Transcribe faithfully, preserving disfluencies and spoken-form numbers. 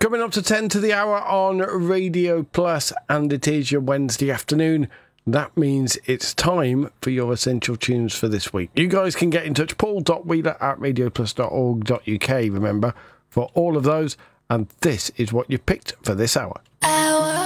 Coming up to ten to the hour on Radio Plus, and it is your Wednesday afternoon. That means it's time for your essential tunes for this week. You guys can get in touch, paul dot wheeler at radio plus dot org dot uk, remember, for all of those. And this is what you picked for this hour.